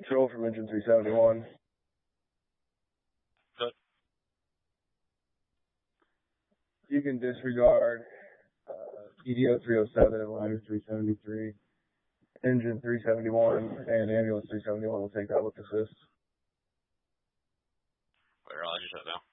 control from engine 371. Good. You can disregard EDO 307 and ladder 373. Engine 371 and ambulance 371 will take that with assist. Roger, shut down.